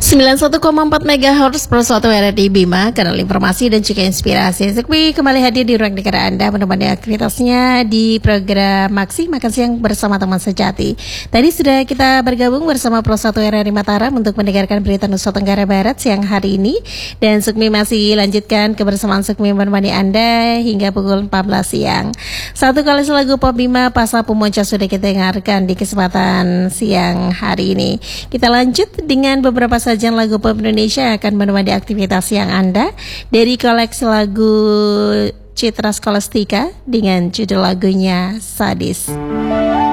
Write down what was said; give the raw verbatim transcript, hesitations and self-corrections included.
sembilan puluh satu koma empat megahertz per satu R R D Bima, kanal informasi dan juga inspirasi. Sukmi kembali hadir di ruang dengar Anda menemani aktivitasnya di program Maksi Makan Siang bersama teman sejati. Tadi sudah kita bergabung bersama Pro satu R R D Mataram untuk mendengarkan berita Nusa Tenggara Barat siang hari ini. Dan Sukmi masih lanjutkan kebersamaan Sukmi menemani Anda hingga pukul empat belas siang. Satu kali lagu Pop Bima Pasal Pumonca sudah kita dengarkan di kesempatan siang hari ini. Kita lanjut dengan beberapa sajian lagu pop Indonesia yang akan menemani aktivitas siang Anda dari koleksi lagu Citra Skolastika dengan judul lagunya Sadis.